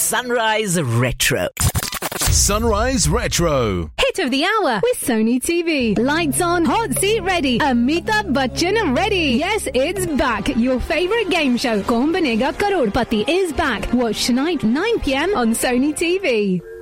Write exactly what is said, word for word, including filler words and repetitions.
Sunrise Retro. Sunrise Retro. Hit of the hour with Sony T V. Lights on, hot seat ready. Amitabh Bachchan ready. Yes, it's back. Your favorite game show, Kaun Banega Crorepati, is back. Watch tonight, nine p.m. on Sony T V.